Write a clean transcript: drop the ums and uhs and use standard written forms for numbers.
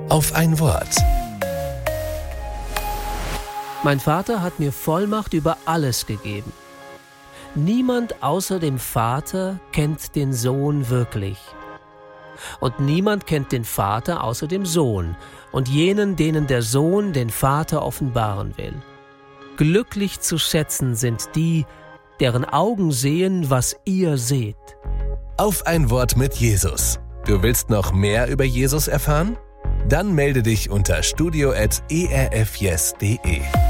Auf ein Wort. Mein Vater hat mir Vollmacht über alles gegeben. Niemand außer dem Vater kennt den Sohn wirklich. Und niemand kennt den Vater außer dem Sohn und jenen, denen der Sohn den Vater offenbaren will. Glücklich zu schätzen sind die, deren Augen sehen, was ihr seht. Auf ein Wort mit Jesus. Du willst noch mehr über Jesus erfahren? Dann melde dich unter studio@erfyes.de.